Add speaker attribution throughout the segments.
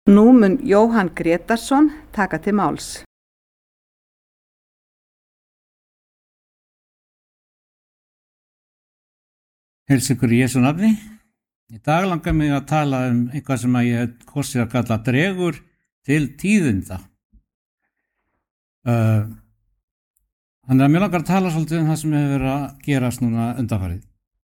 Speaker 1: Nú mun Jóhann Grétarsson taka til máls.
Speaker 2: Heils ykkur í Jesú nafni. Í dag langar mig að tala eitthvað sem ég hef kosið að kalla dregur til tíðinda. Þannig að mér langar að tala svolítið það sem hefur verið að gerast núna undanfarið.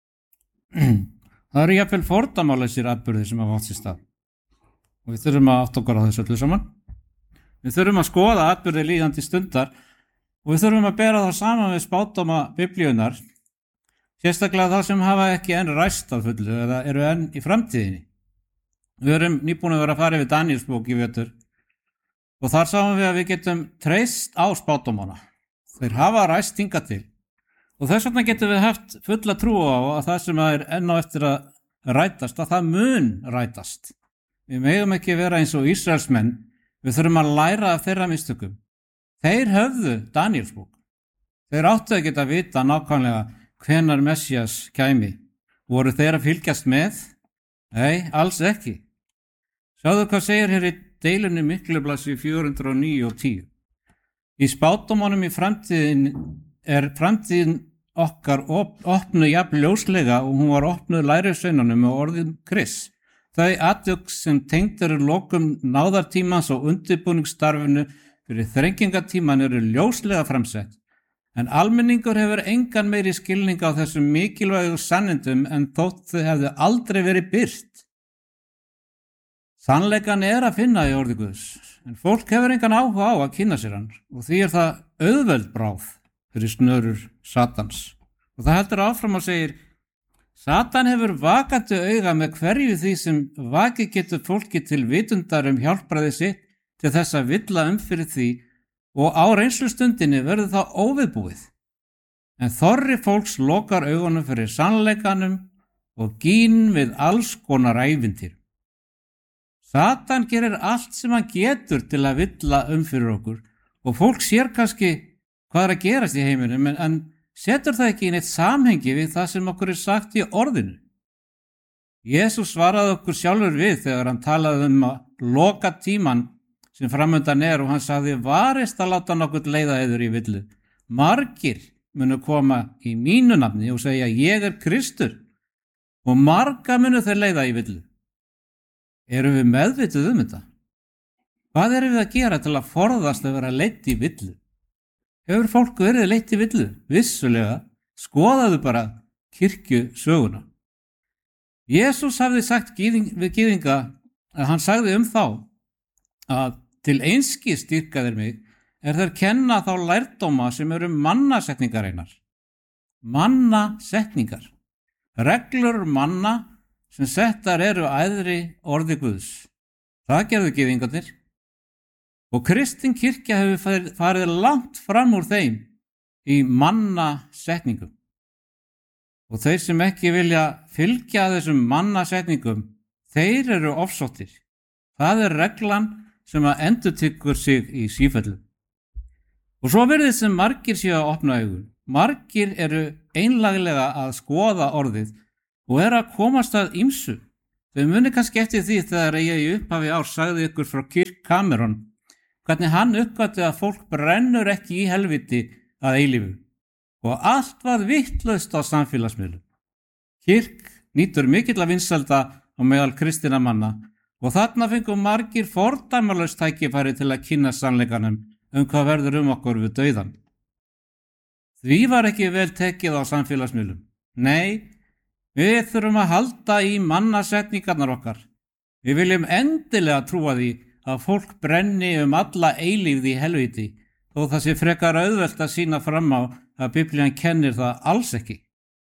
Speaker 2: Það eru jafnvel fordæmalausir atburðir sem hafa átt sér stað. Og við þurfum að átta okkur á þessu öllu saman. Við þurfum að skoða atburði líðandi stundar og við þurfum að bera það saman við spádóma Biblíunnar, sérstaklega þá sem hafa ekki enn ræst að fullu eða eru enn í framtíðinni. Við erum nýbúin að vera að fara yfir Daníelsbók í vetur og þar sáum við að við getum treyst á spádómana. Þeir hafa ræst hingað til og þess vegna getum við haft fulla trú á að það sem er enn á eftir að rætast, að það mun rætast. Við megum ekki vera eins og Ísraelsmenn, við þurfum að læra af þeirra mistökum. Þeir höfðu Daníelsbók. Þeir áttu að geta vita nákvæmlega hvenær Messías kæmi. Voru þeir að fylgjast með? Nei, alls ekki. Sjáðu hvað segir hér í deilunni Miklublassi 409 og 10. Í spádómunum í framtíðin er framtíðin okkar opnuð jafn ljóslega og hún var opnuð lærisveinunum og orðin Krists. Þau atvik sem tengd eru lokum náðartímans og undirbúningsstarfinu fyrir þrengingatíman eru ljóslega framsett. En almenningur hefur engan meiri skilning á þessum mikilvægu sannindum en þótt þau hefðu aldrei verið birt. Sannleikan er að finna í orði Guðs, en fólk hefur engan áhuga á að kynna sér hann og því er það auðveld bráð fyrir snörur Satans. Og það heldur áfram og segir: Satan hefur vakandi auga með hverju því sem vakið getur fólki til vitundar hjálpræði sitt til þess að villa fyrir því og á reynslustundinni verður það óviðbúið. En þorri fólks lokar augunum fyrir sannleikanum og gín við alls konar ævintýr. Satan gerir allt sem hann getur til að villa fyrir okkur og fólk sér kannski hvað er að gerast í heiminum en setur það ekki í neitt samhengi við það sem okkur er sagt í orðinu. Jesús svaraði okkur sjálfur við þegar hann talaði að loka tíman sem framöndan og hann sagði: varist að láta nokkuð leiða yður í villu. Margir munu koma í mínu nafni og segja: ég er Kristur, og marga munu þeir leiða í villu. Erum við meðvituð þetta? Hvað erum við að gera til að forðast að vera leitt í villu? Hefur fólk verið leitt í villu? Vissulega, skoðaðu bara kirkjusöguna. Jesús hafði sagt við gyðinga að hann sagði þá að til einskis dýrka þeir mig þeir kenna þá lærdóma sem eru mannasetningareinar. Mannasetningar. Reglur manna sem settar eru æðri orði Guðs. Það gerðu gyðingarnir. Og kristin kirkja hefur farið langt fram úr þeim í mannasetningum. Og þeir sem ekki vilja fylgja þessum mannasetningum, þeir eru ofsóttir. Það er reglan sem að endurtekur sig í sífellu. Og svo virðist sem margir séu að opna augun. Margir eru einlaglega að skoða orðið og eru að komast að ýmsu. Þau muni kannski eftir því þegar ég í upphafi árs sagði ykkur frá Kirk Cameron hvernig hann uppgötti að fólk brennur ekki í helviti að eilífu og allt var vitlaust á samfélagsmiðlum. Kirk nýtur mikilla vinsælda á meðal kristinna manna og þarna fengu margir fordæmalaust tækifæri til að kynna sannleikanum hvað verður okkur við dauðan. Því var ekki vel tekið á samfélagsmiðlum. Nei, við þurfum að halda í mannasetningarnar okkar. Við viljum endilega trúa því að fólk brenni alla eilífð í helviti þó það sé frekar auðvelt að sýna fram á að Biblían kennir það alls ekki.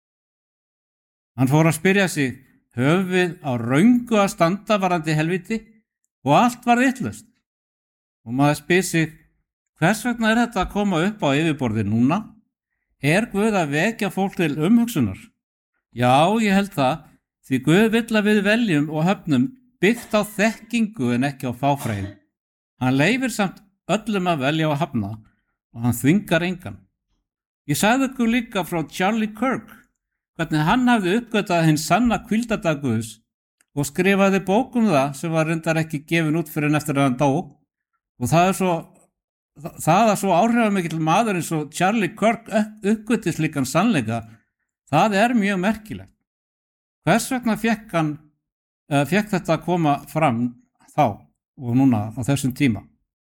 Speaker 2: Hann fór að spyrja sig: höfum við á röngu að standa varandi helviti og allt var vitlaust? Og maður spyr sig: hvers vegna er þetta að koma upp á yfirborði núna? Er Guð að vekja fólk til umhugsunar? Já, ég held það, því Guð vill að við veljum og höfnum byggt á þekkingu en ekki á fáfræði. Hann leyfir samt öllum að velja og hafna og hann þvingar engan. Ég sagði ykkur líka frá Charlie Kirk hvernig hann hafði uppgötað hinn sanna hvíldardag Guðs og skrifaði bók það sem var reyndar ekki gefin út fyrir en eftir að hann dó. Og það að svo áhrifamikill maður eins og Charlie Kirk uppgötvi slíkan sannleika, það mjög merkilegt. Hvers vegna fékk þetta að koma fram þá og núna á þessum tíma?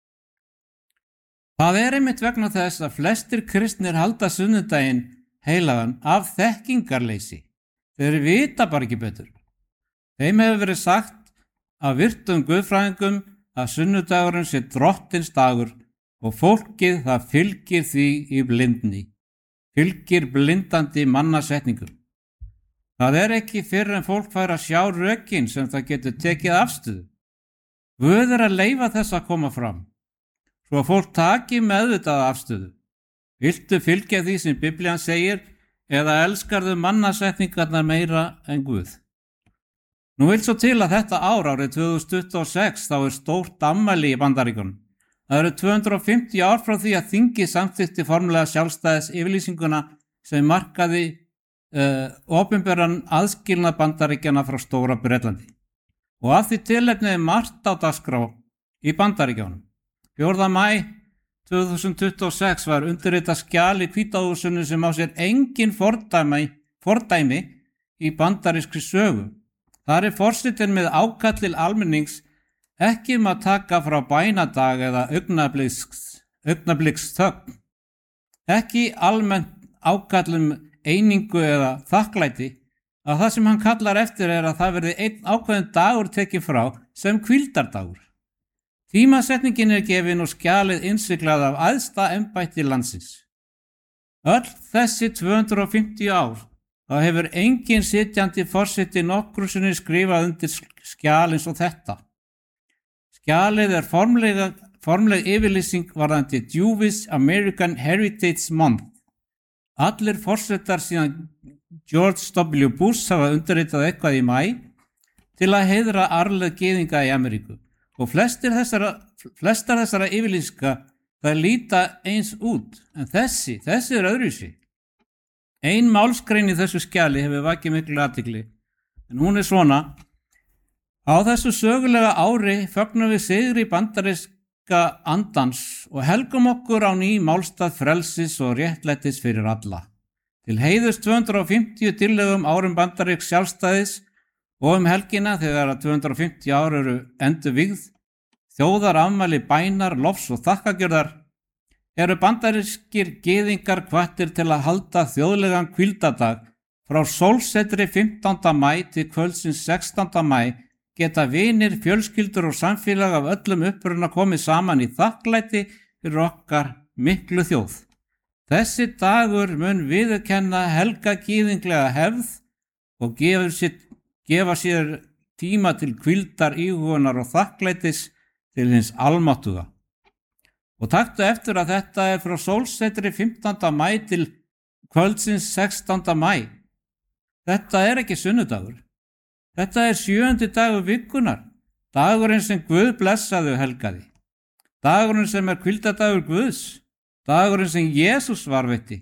Speaker 2: Það einmitt vegna þess að flestir kristnir halda sunnudaginn heilagan af þekkingarleysi. Þeir vita bara ekki betur. Þeim hefur verið sagt af virtum guðfræðingum að sunnudagurinn sé drottins dagur og fólkið það fylgir því í blindni, fylgir blindandi mannasetningum. Það ekki fyrr en fólk fær að sjá rökin sem það getur tekið afstöðu. Guð að leyfa þess að koma fram, svo að fólk taki meðvitað afstöðu. Viltu fylgja því sem Biblían segir eða elskarðu mannasetningarnar meira en Guð? Nú vil svo til að þetta árið 2026 þá stórt afmæli í Bandaríkjunum. Það 250 ár frá því að þingið samþykkti formlega sjálfstæðis yfirlýsinguna sem markaði opinberan aðskilnað Bandaríkjanna frá Stóra Bretlandi. Og af því tilefni margt á dagskrá í Bandaríkjunum. 4. maí 2026 var undirritað skjal í Hvíta húsinu sem á sér engin fordæmi í bandarískri sögu. Þar forsetinn með ákall til almennings ekki að taka frá bænadag eða augnabliks þögn. Ekki almennt ákall einingu eða þakklæti, að það sem hann kallar eftir að það verði einn ákveðin dagur tekið frá sem hvíldardagur. Tímasetningin gefin og skjalið innsiglað af æðsta embætti landsins. Öll þessi 250 ár, þá hefur engin sitjandi forseti nokkru sinni skrifað undir skjal eins og þetta. Skjalið formleg yfirlýsing varðandi Jewish American Heritage Month. Allir forsetar síðan George W. Bush hafa undirritað eitthvað í maí til að heiðra arfleifð gyðinga í Ameríku. Og flestar þessara yfirlýsinga það líta eins út, en þessi öðruvísi. Ein málsgrein í þessu skjali hefur vakið miklu athygli, en hún svona: á þessu sögulega ári fögnum við sigri bandaríska andans og helgum okkur á ný málstað frelsis og réttlætis fyrir alla. Til heiðurs 250 tillögum árum bandaríks sjálfstæðis og helgina þegar 250 ár endurvígð, þjóðarafmæli bænar, lofs og þakkagjörðar, bandarískir gyðingar hvattir til að halda þjóðlegan hvíldardag frá sólsetri 15. maí til kvöldsins 16. maí. Geta vinir, fjölskyldur og samfélag af öllum uppruna komið saman í þakklæti fyrir okkar miklu þjóð. Þessi dagur mun viðurkenna helga gyðinglega hefð og gefa sér tíma til hvíldar, íhugunar og þakklætis til hins almáttuga. Og taktu eftir að þetta frá sólsetri 15. maí til kvöldsins 16. maí. Þetta ekki sunnudagur. Þetta 7. dagur vikunar, dagurinn sem Guð blessaði og helgaði. Dagurinn sem hvíldardagur Guðs, dagurinn sem Jesús varveitti.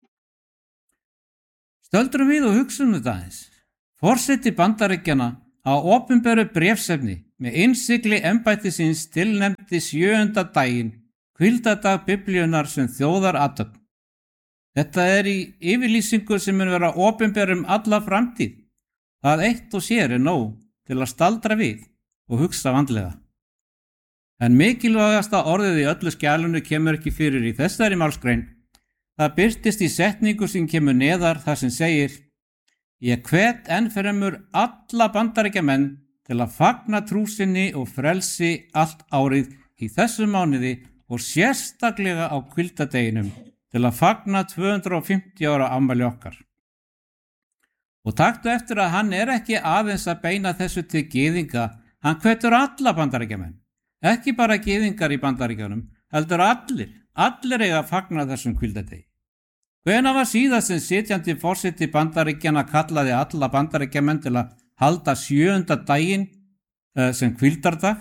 Speaker 2: Stöldrum við og hugsum þetta aðeins. Forseti Bandaríkjanna á opinberu bréfsefni með innsigli embætti síns tilnefndi 7. daginn, hvíldardag Biblíunnar sem þjóðarathöfn. Þetta í yfirlýsingu sem mun vera opinberum alla framtíð. Það eitt og sér nóg til að staldra við og hugsa vandlega. En mikilvægasta orðið í öllu skjalinu kemur ekki fyrir í þessari málsgrein. Það birtist í setningu sem kemur neðar þar sem segir: ég hvet enn fremur alla Bandaríkjamenn til að fagna trúsinni og frelsi allt árið í þessum mánuði og sérstaklega á hvíldardeginum til að fagna 250 ára afmæli okkar. Og taktu eftir að hann ekki aðeins að beina þessu til gyðinga, hann hvetur alla Bandaríkjamenn, ekki bara gyðingar í Bandaríkjunum, heldur allir eiga að fagna þessum hvíldardegi. Hvenær var síðast sem sitjandi forseti Bandaríkjanna kallaði alla Bandaríkjamenn til að halda 7. daginn sem hvíldardag?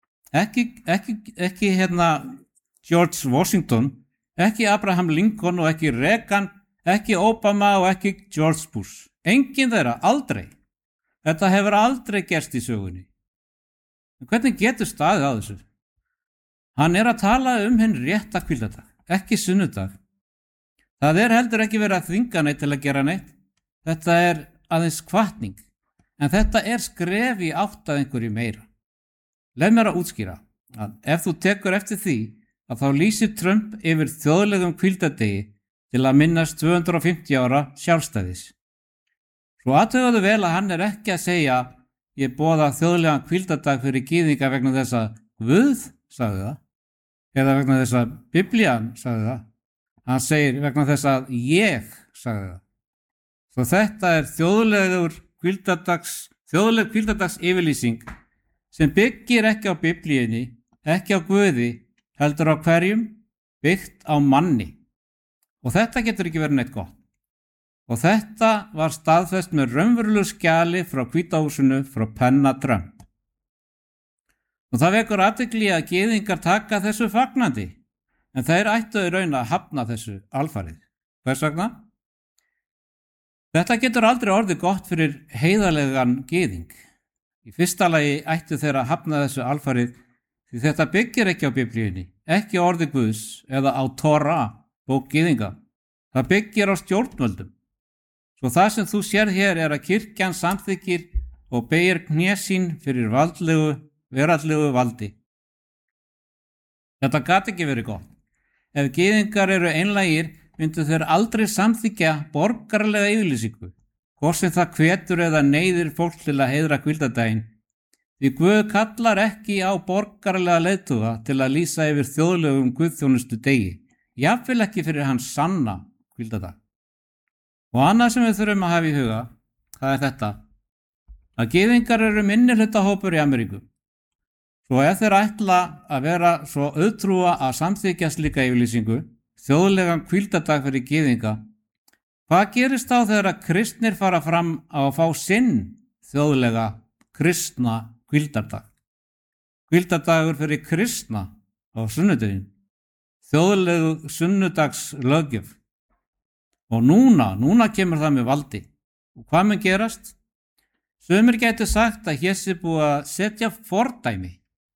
Speaker 2: Ekki George Washington, ekki Abraham Lincoln og ekki Reagan, ekki Obama og ekki George Bush. Enginn þeirra, aldrei. Þetta hefur aldrei gerst í sögunni. En hvernig getur staðið á þessu? Hann að tala hinn rétta hvíldardag, ekki sunnudag. Það heldur ekki verið að þvinga neitt til að gera neitt. Þetta aðeins hvatning, en þetta skref í átt að einhverju meira. Leið mér að útskýra að ef þú tekur eftir því að þá lýsir Trump yfir þjóðlegum hvíldardegi til að minnast 250 ára sjálfstæðis. Svo athugaðu vel að hann ekki að segja ég boða þjóðlegan hvíldardag fyrir gyðinga vegna þess að Guð sagði það, eða vegna þess að Biblían sagði það. Hann segir vegna þess að ég sagði það. Svo þetta þjóðleg hvíldardags yfirlýsing sem byggir ekki á Biblíunni, ekki á Guði, heldur á hverjum, byggt á manni. Og þetta getur ekki verið neitt gott. Og þetta var staðfest með raunverulegu skjali frá Hvíta húsinu frá penna Trump. Og það vekur athygli að gyðingar taka þessu fagnandi, en þeir ættu í raun að hafna þessu alfarið. Hvers vegna? Þetta getur aldrei orðið gott fyrir heiðarlegan gyðing. Í fyrsta lagi ættu þeir að hafna þessu alfarið því þetta byggir ekki á Biblíunni, ekki á orði Guðs eða á Tóra, bók gyðinga. Það byggir á stjórnvöldum. Svo það sem þú sér hér að kirkjan samþykkir og beygir kné sín fyrir veraldlegu valdi. Þetta gat ekki verið gott. Ef gyðingar eru einlægir, myndu þeir aldrei samþykkja borgaralega yfirlýsingu, hvort sem það hvetur eða neyðir fólk til að heiðra hvíldardaginn. Því Guð kallar ekki á borgaralega leiðtoga til að lýsa yfir þjóðlegum guðþjónustu degi, jafnvel ekki fyrir hans sanna hvíldardag. Og annað sem við þurfum að hafa í huga, það þetta, að gyðingar eru minnihlutahópur í Ameríku. Svo ef þeir ætla að vera svo auðtrúa að samþykkja slíka yfirlýsingu, þjóðlegan hvíldardag fyrir gyðinga, hvað gerist þá þegar að kristnir fara fram á að fá sinn þjóðlega kristna hvíldardag? Hvíldardagur fyrir kristna á sunnudaginn, þjóðlegu sunnudagslöggjöf. Og núna kemur það með valdi. Og hvað mun gerast? Sumir gætu sagt að hér sé búið að setja fordæmi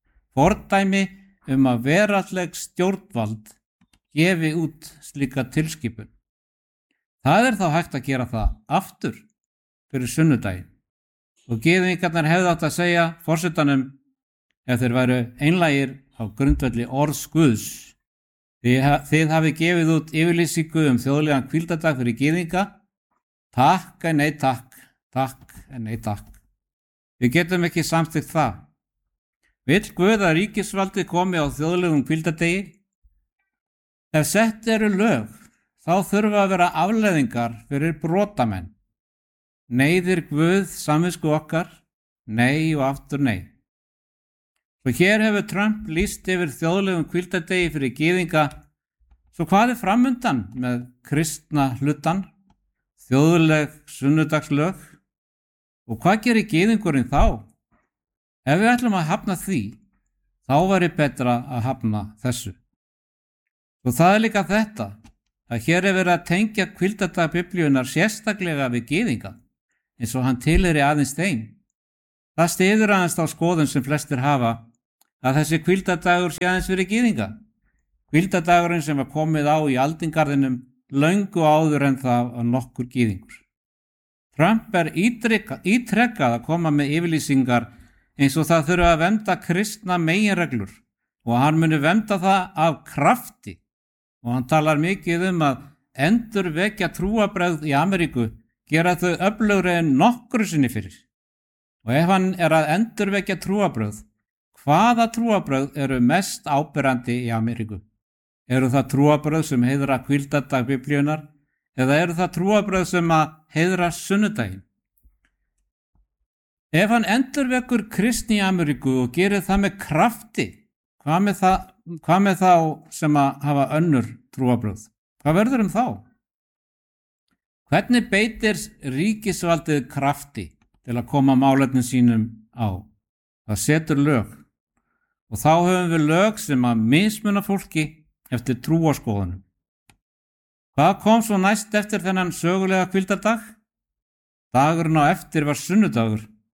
Speaker 2: að veraldleg stjórnvald gefi út slíka tilskipun. Það þá hægt að gera það aftur fyrir sunnudaginn. Og gyðingarnir hefðu átt að segja forsetanum ef þeir væru einlægir á grundvelli orðs Guðs. Þið hafið gefið út yfirlýsingu þjóðlegan hvíldardag fyrir gyðinga. Takk en nei takk, takk en nei takk. Við getum ekki samþykkt það. Vill Guð að ríkisvaldið komi á þjóðlegum hvíldardegi? Ef sett eru lög, þá þurfa að vera afleiðingar fyrir brotamenn. Neyðir Guð samvisku okkar? Nei og aftur nei. Svo hér hefur Trump lýst yfir þjóðlegum hvíldardegi fyrir gyðinga. Svo hvað framundan með kristna hlutan? Þjóðleg sunnudagslög? Og hvað gerir gyðingurinn þá? Ef við ætlum að hafna því, þá væri betra að hafna þessu. Og það líka þetta, að hér verið að tengja hvíldardag Biblíunnar sérstaklega við gyðinga, eins og hann tilheyri aðeins þeim. Það styður aðeins þá skoðun sem flestir hafa, að þessi hvíldardagur sé aðeins fyrir gyðinga. Hvíldardagurinn sem var komið á í aldingarðinum löngu áður en það var nokkur gyðingur. Trump ítrekkað að koma með yfirlýsingar eins og það þurfa að vernda kristna meginreglur og hann muni vernda það af krafti. Og hann talar mikið að endurvekja trúarbrögð í Ameríku gera þau öflugri en nokkru sinni fyrir. Og ef hann að endurvekja trúarbrögð, hvaða trúarbrögð eru mest áberandi í Ameríku? Eru það trúarbrögð sem heiðra hvíldardag Biblíunnar eða eru það trúarbrögð sem að heiðra sunnudaginn? Ef hann endurvekur kristni í Ameríku og gerir það með krafti, hvað með þá sem að hafa önnur trúarbrögð? Hvað verður þá? Hvernig beitir ríkisvaldið krafti til að koma málefnum sínum á? Það setur lög. Og þá höfum við lög sem að mismuna fólki eftir trúarskoðunum. Hvað kom svo næst eftir þennan sögulega hvíldardag? Dagurinn á eftir var sunnudagur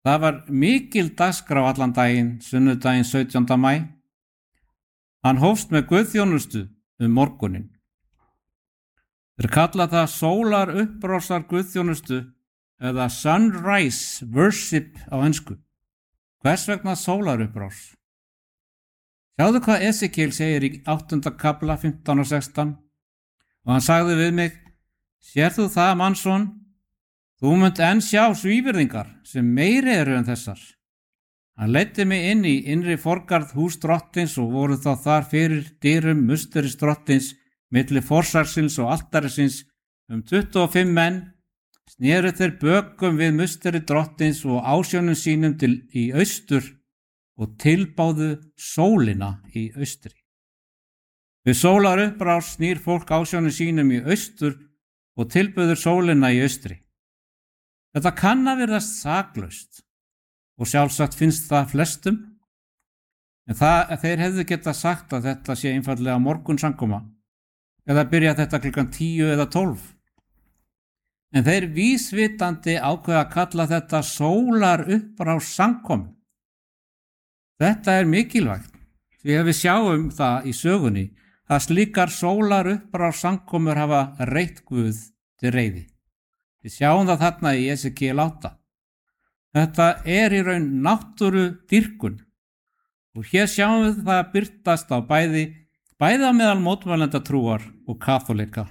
Speaker 2: Það var mikil dagskrá allan daginn, sunnudaginn 17. maí. Hann hófst með guðþjónustu morguninn. Þeir kalla það sólar uppbrásar guðþjónustu eða sunrise worship á ensku. Hvers vegna sólar uppbrás? Sjáðu hvað Esekiel segir í 8. kafla 15 og 16 og hann sagði við mig: Sér þú það, mannsson? Þú munt enn sjá svívirðingar sem meiri eru en þessar. Hann leiddi mig inn í innri forgarð hús drottins og voru þá þar fyrir dyrum musteris drottins milli forsarsins og altarisins 25 menn, sneru þeir bökum við musteri drottins og ásjónum sínum í austur og tilbáðu sólina í austri. Við sólar uppbrás snýr fólk ásjónum sínum í austur og tilbáður sólina í austri. Þetta kann að virðast saklaust og sjálfsagt finnst það flestum, en þeir hefðu getað sagt að þetta sé einfallega morgunsamkoma eða byrja þetta klukkan 10 eða 12. En þeir vísvitandi ákveða að kalla þetta sólar uppbrás samkomu. Þetta er mikilvægt, því að við sjáum það í sögunni að slíkar sólar uppbrás samkomur hafa reitt Guð til reiði. Við sjáum það þarna í Esekiel 8. Þetta er í raun náttúru dýrkun og hér sjáum við það birtast á bæði á meðal mótmælenda trúar og kaþólika.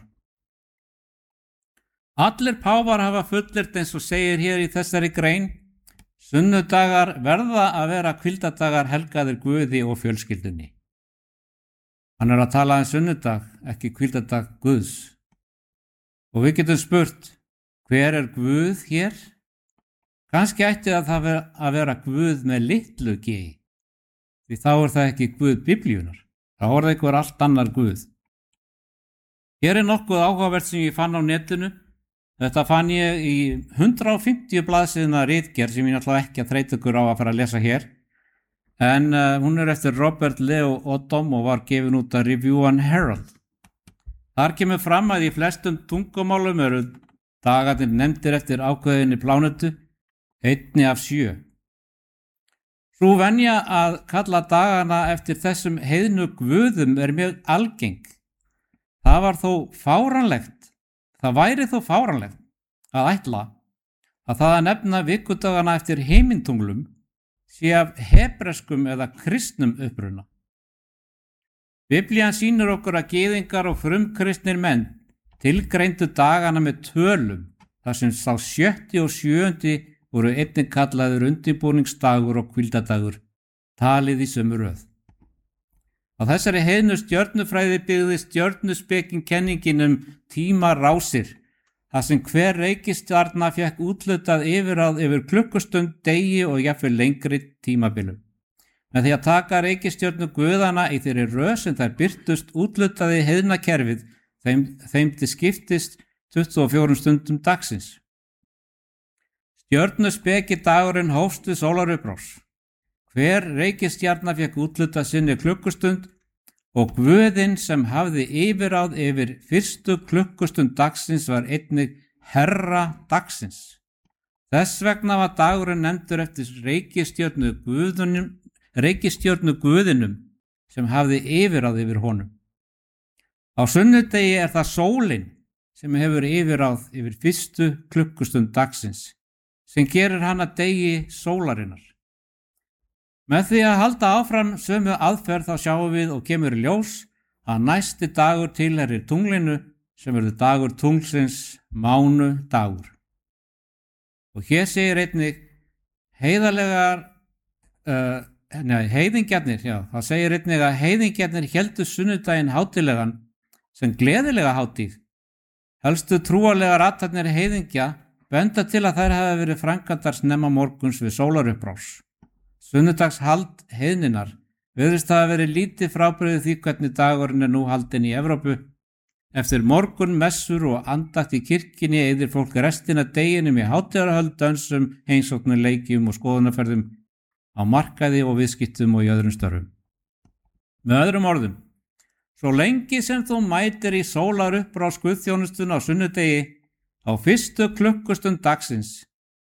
Speaker 2: Allir páfar hafa fullyrt eins og segir hér í þessari grein: sunnudagar verða að vera hvíldardagar helgaðir Guði og fjölskyldunni. Hann er að tala sunnudag, ekki hvíldardag Guðs. Og við getum spurt: hver er Guð hér? Kannski ætti það að vera Guð með litlu g, því þá er það ekki Guð Biblíunar. Það er einhver allt annar Guð. Hér er nokkuð áhugavert sem ég fann á netinu. Þetta fann ég í 150 blaðsíðna ritgerð sem ég náttúrulega ekki að þreyta ykkur á að fara að lesa hér. En hún er eftir Robert Leo Odom og var gefin út af Review and Herald. Þar kemur fram að í flestum tungumálum eru dagarnir nefndir eftir ákveðinni plánetu, 1 af 7. Sú venja að kalla dagana eftir þessum heiðnu guðum er mjög algeng. Það væri þó fáránlegt að ætla að það að nefna vikudagana eftir heimintunglum sé af hebreskum eða kristnum uppruna. Biblían sýnir okkur að gyðingar og frumkristnir menn tilgreindu dagana með tölum, þar sem sá 7. og 7. voru einnig kallaður undirbúningsdagur og hvíldardagur, talið í sömu röð. Á þessari heiðnu stjörnufræði byggði stjörnuspekingkenningin tímarásir, þar sem hver reikistjarna fékk úthlutað yfirráð yfir klukkustund, degi og jafnvel lengri tímabilum. Með því að taka reikistjörnu guðana í þeirri röð sem þær birtust úthlutaði heiðna kerfið þeim til skiptist 24 stundum dagsins. Stjörnuspekidagurinn hófst við sólarupprás. Hver reikistjarna fékk úthlutað sinni klukkustund og guðinn sem hafði yfirráð yfir fyrstu klukkustund dagsins var einnig herra dagsins. Þess vegna var dagurinn nefndur eftir reikistjörnu guðinum sem hafði yfirráð yfir honum. Á sunnudegi er það sólin sem hefur yfirráð yfir fyrstu klukkustund dagsins, sem gerir hana degi sólarinnar. Með því að halda áfram sömu aðferð þá sjáum við og kemur í ljós að næsti dagur tilheyrir tunglinu sem verður dagur tunglsins, mánudagur. Og hér segir einnig það segir einnig að heiðingjarnir héldu sunnudaginn hátíðlegan sem gleðilega hátíð. Helstu trúarlegar athafnir heiðingja benda til að þær hafa verið framkvæmdar snemma morguns við sólarupprás. Sunnudagshald heiðninnar virðist hafa verið lítið frábrugðið því hvernig dagurinn er nú haldinn í Evrópu. Eftir morgun, messur og andakt í kirkjunni eyðir fólk restina deginum í hátíðarhöld, dönsum, heimsóknum, leikjum og skoðunarferðum á markaði og viðskiptum og í öðrum störfum. Með öðrum orðum, svo lengi sem þú mætir í sólarupprás guðþjónustuna á sunnudegi á fyrstu klukkustund dagsins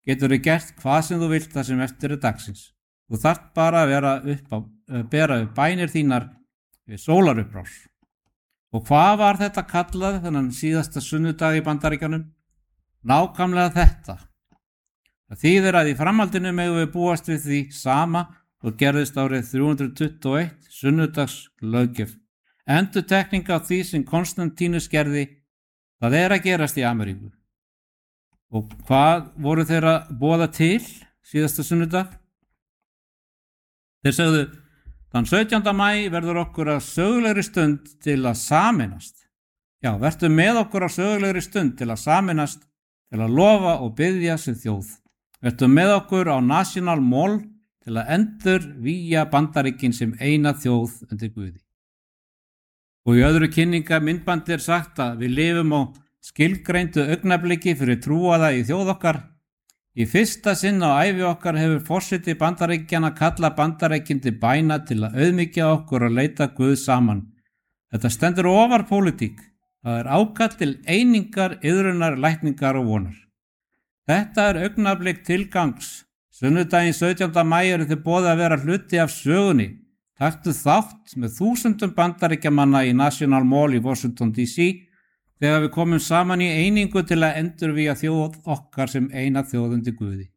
Speaker 2: getur þú gert hvað sem þú vilt það sem eftir er dagsins. Þú þarft bara að bera upp bænir þínar við sólarupprás. Og hvað var þetta kallað þennan síðasta sunnudag í Bandaríkjunum? Nákvæmlega þetta. Það þýðir að í framhaldinu megum við búast við því sama og gerðist árið 321 sunnudags löggjöf. Endurtekning á því sem Konstantínus gerði, það er að gerast í Ameríku. Og hvað voru þeir að boða til síðasta sunnudag? Þeir sögðu, þann 17. maí verður okkur að sögulegri stund til að sameinast. Já, vertu með okkur á sögulegri stund til að sameinast, til að lofa og biðja sem þjóð. Vertu með okkur á National Mall til að endur vígja Bandaríkin sem eina þjóð undir Guði. Og í öðru kynninga myndbandi er sagt að við lifum á skilgreindu augnabliki fyrir trúaða í þjóð okkar. Í fyrsta sinn á ævi okkar hefur forseti Bandaríkjanna kallað Bandaríkin til bæna til að auðmýkja okkur og leita Guð saman. Þetta stendur ofar pólitík. Það er ákall til einingar, iðrunar, lækningar og vonar. Þetta er augnablik tilgangs. Sunnudaginn 17. maí eru þið boðið að vera hluti af sögunni. Taktu þátt með 1000 Bandaríkjamanna í National Mall í Washington DC þegar við komum saman í einingu til að endurvígja þjóð okkar sem eina þjóð undir Guði.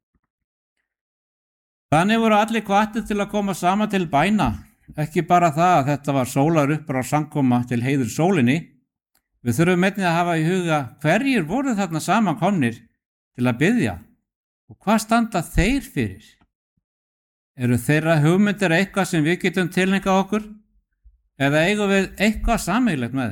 Speaker 2: Þannig voru allir hvattir til að koma saman til bæna. Ekki bara það að þetta var sólarupprás samkoma til heiður sólinni. Við þurfum einnig að hafa í huga hverjir voru þarna saman komnir til að biðja og hvað standa þeir fyrir? Eru þeirra hugmyndir eitthvað sem við getum tilnefnað okkur eða eigum við eitthvað sameiginlegt með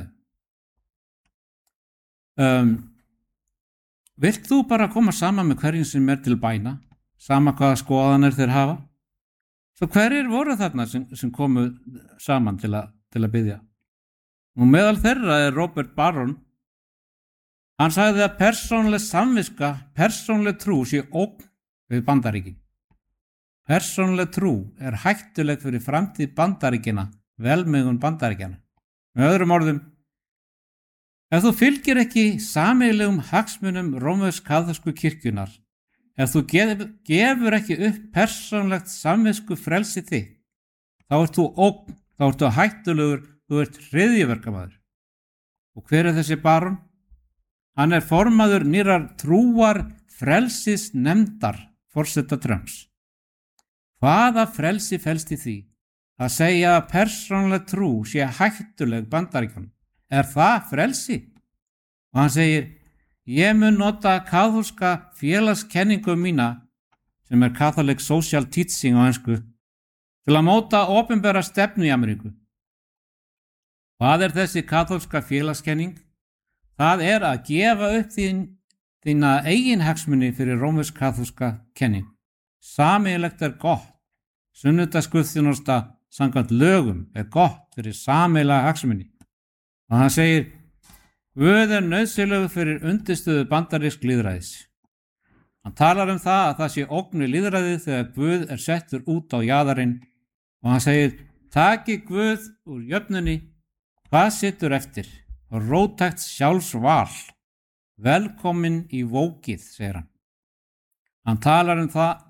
Speaker 2: þeim? Vilt þú bara koma saman með hverjum sem er til bæna, sama hvaða skoðanir þeir hafa? Svo hverjir voru þarna sem komu saman til að biðja? Og meðal þeirra er Robert Barron. Hann sagði að persónuleg samviska, persónuleg trú sé ógn við Bandaríkin. Persónuleg trú er hættuleg fyrir framtíð Bandaríkina, velmegun Bandaríkjana. Með öðrum orðum, ef þú fylgir ekki sameiginlegum hagsmunum rómversk-kaþólsku kirkjunnar, ef þú gefur ekki upp persónulegt samvisku frelsi þitt, þá ert þú ógn, þá ert þú hættulegur, þú ert hryðjuverkamaður. Og hver er þessi Barron? Hann er formaður nýrrar trúar frelsisnefndar forseta Trumps. Hvaða frelsi felst í því að segja að persónuleg trú sé hættuleg Bandaríkjunum? Er það frelsi? Og hann segir, ég mun nota kaþólska félagskenningu mína, sem er Catholic Social Teaching á ensku, til að móta opinbera stefnu í Ameríku. Hvað er þessi kaþólska félagskenning? Það er að gefa upp þína eigin hagsmuni fyrir rómversk-kaþólska kenning. Sameiginlegt er gott. Sunnudagsguðþjónusta samkvæmt lögum er gott fyrir sameiginlega hagsmuni. Og hann segir, Guð er nauðsynlegur fyrir undirstöðu bandarísks lýðræðis. Hann talar um það að sé ógn við lýðræðið þegar Guð er settur út á jaðarinn og hann segir, taki Guð úr jöfnunni, hvað situr eftir? Róttækt sjálfsval. Velkomin í vókið, segir hann. Hann talar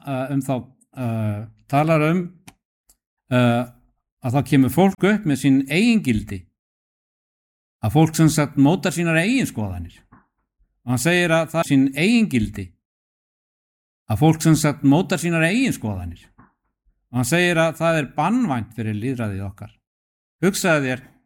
Speaker 2: að það kemur fólk upp með sín eigin gildi, að fólk sem sagt mótar sínar eigin skoðanir. Og hann segir að það er sín eigin gildi, að fólk sem sagt mótar sínar eigin skoðanir. Og hann segir að það er banvænt fyrir lýðræðið okkar. Hugsaðu þér